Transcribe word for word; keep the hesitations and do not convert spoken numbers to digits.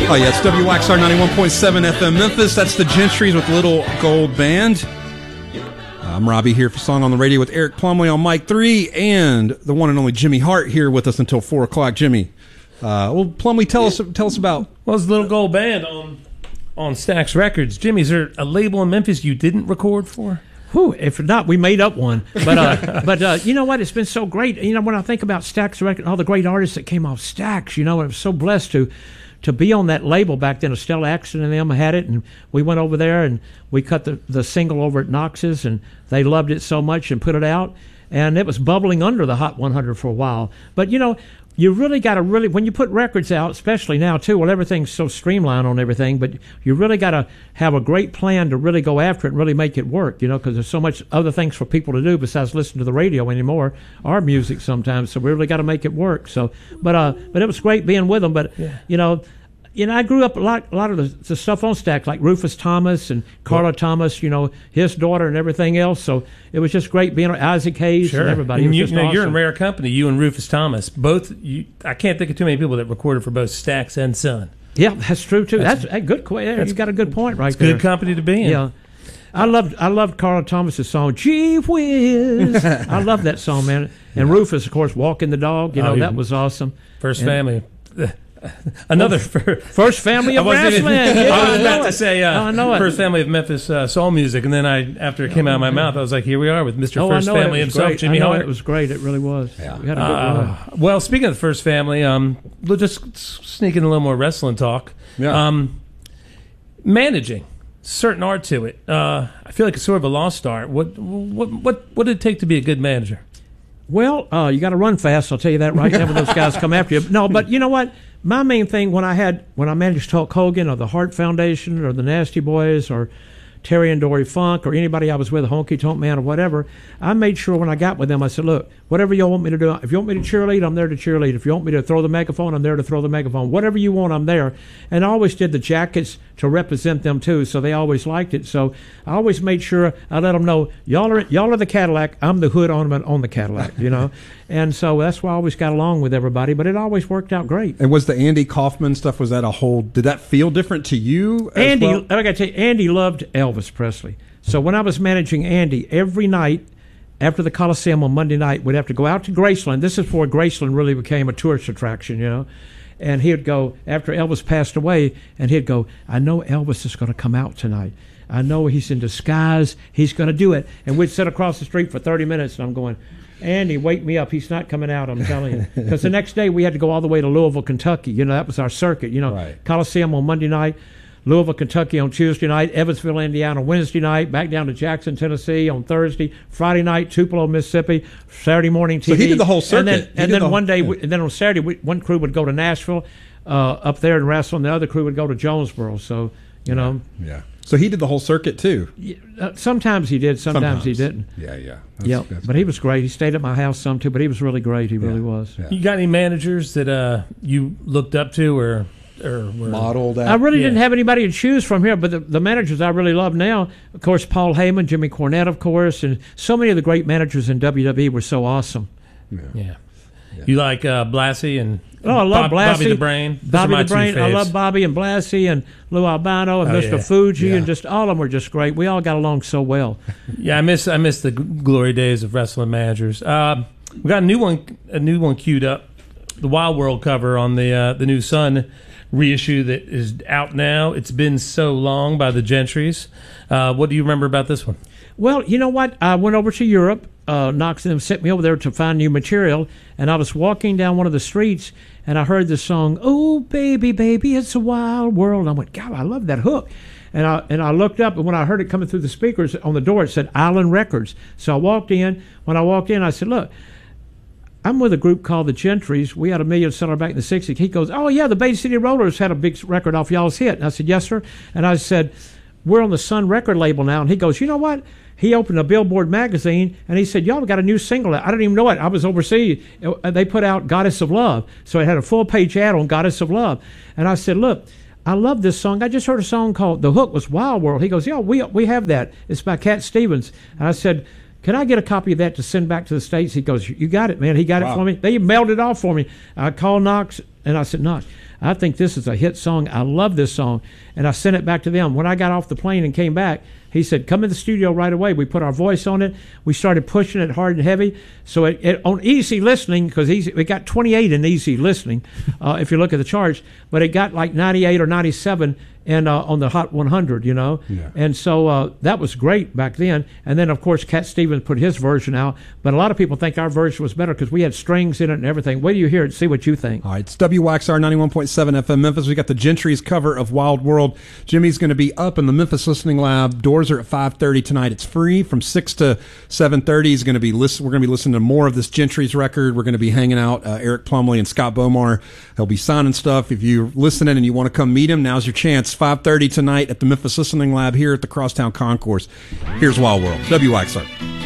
Oh, yeah, it's W X R ninety-one point seven F M Memphis. That's the Gentrys with Little Gold Band. I'm Robbie here for Song on the Radio with Eric Plumley on mic three, and the one and only Jimmy Hart here with us until four o'clock. Jimmy, uh, well, Plumley, tell us tell us about... Well, it's Little Gold Band on, on Stax Records. Jimmy, is there a label in Memphis you didn't record for? Whew, if not, we made up one. But uh, but uh, you know what? It's been so great. You know, when I think about Stax Records, all the great artists that came off Stax, you know, I'm so blessed to... to be on that label back then. Estella Axton and them had it, and we went over there and we cut the, the single over at Knox's, and they loved it so much and put it out, and it was bubbling under the Hot one hundred for a while. But you know, you really got to really, when you put records out, especially now too, well, everything's so streamlined on everything, but you really got to have a great plan to really go after it and really make it work, you know, because there's so much other things for people to do besides listen to the radio anymore, or music sometimes, so we really got to make it work. So, but uh, but it was great being with them, but, yeah. you know, You know, I grew up a lot, a lot of the, the stuff on Stax, like Rufus Thomas and Carla yeah. Thomas, you know, his daughter and everything else. So it was just great being with Isaac Hayes sure. and everybody. And you, you know, awesome. You're in rare company, you and Rufus Thomas. Both, you, I can't think of too many people that recorded for both Stax and Sun. Yeah, that's true, too. That's, that's a good point. You got a good point right it's there. Good company to be in. Yeah. I loved I loved Carla Thomas's song, Gee Whiz. I love that song, man. And yeah. Rufus, of course, Walking the Dog. You know, oh, that was awesome. First and, Family. Another well, first family of wrestling. Even, yeah, I was about I to say uh, I know first it. family of Memphis uh, soul music, and then I, after it came out of my mouth, I was like, "Here we are with Mister Oh, First Family himself, great. Jimmy I know Hart." It was great. It really was. Yeah. We had a good uh, run. Well, speaking of the First Family, um, we'll just sneak in a little more wrestling talk. Yeah. Um, managing, certain art to it. Uh, I feel like it's sort of a lost art. What what what what did it take to be a good manager? Well, uh, you got to run fast. I'll tell you that right now when those guys come after you. No, but you know what? My main thing when I had when I managed Hulk Hogan or the Hart Foundation or the Nasty Boys or Terry and Dory Funk or anybody I was with, Honky Tonk Man or whatever, I made sure when I got with them, I said, look, whatever you want me to do, if you want me to cheerlead, I'm there to cheerlead. If you want me to throw the megaphone, I'm there to throw the megaphone. Whatever you want, I'm there. And I always did the jackets to represent them too, so they always liked it. So I always made sure I let them know, y'all are y'all are the Cadillac, I'm the hood ornament on the Cadillac, you know. And so that's why I always got along with everybody, but it always worked out great. And was the Andy Kaufman stuff, was that a whole, did that feel different to you as Andy, well? I got to tell you, Andy loved Elvis Presley. So when I was managing Andy, every night after the Coliseum on Monday night, we'd have to go out to Graceland. This is before Graceland really became a tourist attraction, you know. And he'd go, after Elvis passed away, and he'd go, I know Elvis is going to come out tonight. I know he's in disguise. He's going to do it. And we'd sit across the street for thirty minutes, and I'm going, Andy, wake me up. He's not coming out, I'm telling you. Because the next day we had to go all the way to Louisville, Kentucky. You know, that was our circuit. You know, right. Coliseum on Monday night, Louisville, Kentucky on Tuesday night, Evansville, Indiana Wednesday night, back down to Jackson, Tennessee on Thursday, Friday night, Tupelo, Mississippi, Saturday morning T V. So he did the whole circuit. And then, He and did then the one whole, day, yeah. we, and then on Saturday, we, one crew would go to Nashville uh, up there and wrestle, and the other crew would go to Jonesboro. So, you know. Yeah. So he did the whole circuit too. Uh, sometimes he did, sometimes, Sometimes. he didn't. Yeah, yeah. That's, Yeah, that's but he was great. He stayed at my house some too, but he was really great. He really was. Yeah. You got any managers that uh, you looked up to or or were modeled that? I really Yeah. didn't have anybody to choose from here, but the, the managers I really love now, of course, Paul Heyman, Jimmy Cornette, of course, and so many of the great managers in W W E were so awesome. Yeah. Yeah. You like uh, Blassie and Oh, I love Bob, Blassie. Bobby the Brain? Those Bobby are my the Brain. two I faves. love Bobby and Blassie and Lou Albano and Oh, Mister yeah. Fuji Yeah. and just all of them were just great. We all got along so well. Yeah, I miss I miss the g- glory days of wrestling managers. Uh, we got a new one a new one queued up, the Wild World cover on the uh, the new Sun reissue that is out now. It's been so long by the Gentrys. Uh, what do you remember about this one? Well, you know what? I went over to Europe. Uh, Knox and them sent me over there to find new material, and I was walking down one of the streets, and I heard the song, "Oh, baby, baby, it's a wild world." And I went, God, I love that hook. And I and I looked up, and when I heard it coming through the speakers on the door, it said Island Records. So I walked in. When I walked in, I said, look, I'm with a group called the Gentrys. We had a million seller back in the sixties. He goes, oh, yeah, the Bay City Rollers had a big record off y'all's hit. And I said, yes, sir. And I said, we're on the Sun record label now. And he goes, you know what? He opened a Billboard magazine, and he said, y'all got a new single out. I didn't even know it. I was overseas. They put out Goddess of Love. So it had a full-page ad on Goddess of Love. And I said, look, I love this song. I just heard a song called, the hook was Wild World. He goes, yeah, we we have that. It's by Cat Stevens. And I said, can I get a copy of that to send back to the States? He goes, you got it, man. He got Wow. it for me. They mailed it off for me. I called Knox, and I said, Knox, I think this is a hit song. I love this song. And I sent it back to them. When I got off the plane and came back, he said, come in the studio right away. We put our voice on it. We started pushing it hard and heavy. So it, it on easy listening, because it got twenty-eight in easy listening, uh, if you look at the charts, but it got like ninety-eight or ninety-seven and uh, on the Hot one hundred, you know. Yeah. And so uh, that was great back then. And then, of course, Cat Stevens put his version out. But a lot of people think our version was better because we had strings in it and everything. Wait till you hear it, see what you think. All right, it's W Wax R ninety-one point seven F M Memphis. We got the Gentry's cover of Wild World. Jimmy's going to be up in the Memphis Listening Lab. Doors are at five thirty tonight. It's free from six to seven thirty. He's going to be listen. We're going to be listening to more of this Gentry's record. We're going to be hanging out. Uh, Eric Plumley and Scott Bomar. He'll be signing stuff. If you're listening and you want to come meet him, now's your chance. five thirty tonight at the Memphis Listening Lab here at the Crosstown Concourse. Here's Wild World. W Wax R.